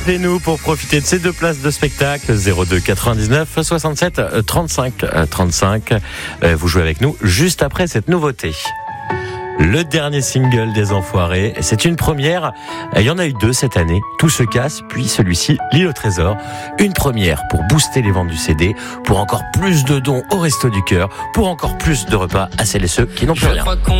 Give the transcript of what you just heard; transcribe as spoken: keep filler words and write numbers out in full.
Appelez-nous pour profiter de ces deux places de spectacle. zéro deux quatre-vingt-dix-neuf soixante-sept trente-cinq trente-cinq. Vous jouez avec nous juste après cette nouveauté. Le dernier single des Enfoirés, c'est une première. Il y en a eu deux cette année. Tout se casse, puis celui-ci, L'île au trésor. Une première pour booster les ventes du C D, pour encore plus de dons au Resto du Cœur, pour encore plus de repas à celles et ceux qui n'ont plus rien.